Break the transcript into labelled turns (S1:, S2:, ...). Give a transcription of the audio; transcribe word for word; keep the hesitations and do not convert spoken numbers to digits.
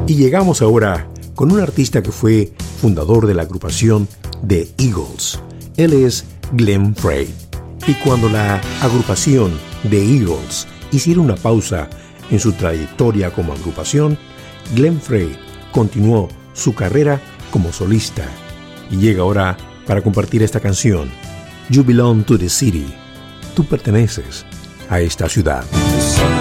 S1: Y llegamos ahora con un artista que fue fundador de la agrupación The Eagles. Él es Glenn Frey. Y cuando la agrupación The Eagles hicieron una pausa en su trayectoria como agrupación, Glenn Frey continuó su carrera como solista y llega ahora para compartir esta canción, You Belong to the City. Tú perteneces a esta ciudad.